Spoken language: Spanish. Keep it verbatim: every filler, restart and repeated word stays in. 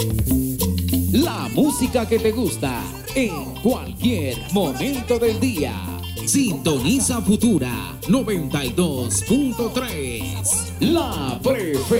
La música que te gusta en cualquier momento del día. Sintoniza Futura noventa y dos punto tres. La preferencia.